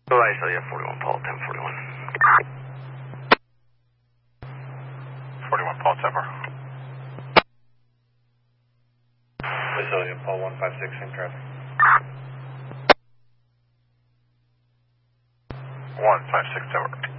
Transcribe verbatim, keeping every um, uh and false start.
Go I S L, yeah, forty-one, Paul, ten forty-one. forty-one, Paul, Temper. Resilient, Paul, one five six, in traffic. one five six, Temper.